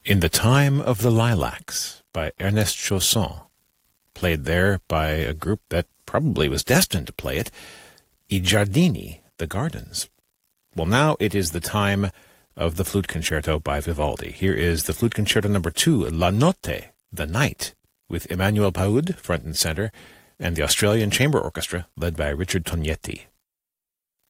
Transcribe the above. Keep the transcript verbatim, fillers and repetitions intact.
In the Time of the Lilacs by Ernest Chausson, played there by a group that probably was destined to play it, I Giardini, the Gardens. Well, now it is the time of the Flute Concerto by Vivaldi. Here is the Flute Concerto number two, La Notte, the Night, with Emmanuel Paoud front and center, and the Australian Chamber Orchestra led by Richard Tognetti.